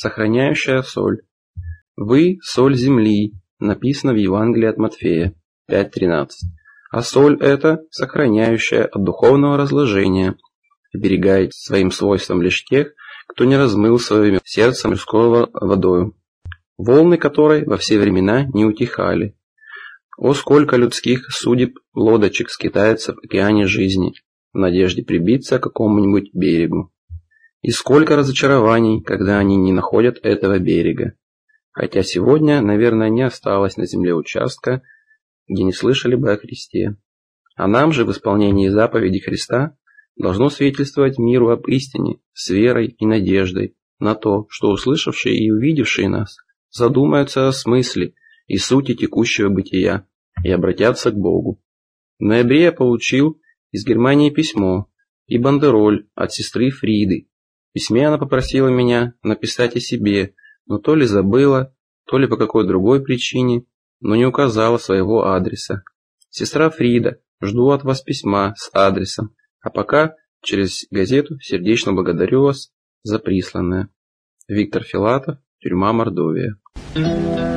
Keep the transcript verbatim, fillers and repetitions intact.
сохраняющая соль. Вы – соль земли, написано в Евангелии от Матфея пять тринадцать. А соль эта, сохраняющая от духовного разложения, оберегает своим свойством лишь тех, кто не размыл своим сердцем мирского водою, волны которой во все времена не утихали. О, сколько людских судеб лодочек скитается в океане жизни, в надежде прибиться к какому-нибудь берегу. И сколько разочарований, когда они не находят этого берега. Хотя сегодня, наверное, не осталось на земле участка, где не слышали бы о Христе. А нам же в исполнении заповеди Христа должно свидетельствовать миру об истине с верой и надеждой на то, что услышавшие и увидевшие нас задумаются о смысле и сути текущего бытия и обратятся к Богу. В ноябре я получил из Германии письмо и бандероль от сестры Фриды. В письме она попросила меня написать о себе, но то ли забыла, то ли по какой другой причине, но не указала своего адреса. Сестра Фрида, жду от вас письма с адресом, а пока через газету сердечно благодарю вас за присланное. Виктор Филатов, тюрьма Мордовия.